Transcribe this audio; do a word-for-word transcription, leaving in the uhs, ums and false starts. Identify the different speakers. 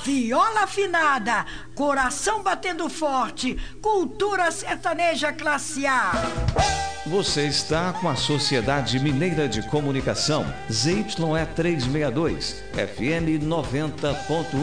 Speaker 1: viola afinada, coração batendo forte, cultura sertaneja classe A.
Speaker 2: Você está com a Sociedade Mineira de Comunicação, Z Y E trezentos e sessenta e dois, F M noventa ponto um.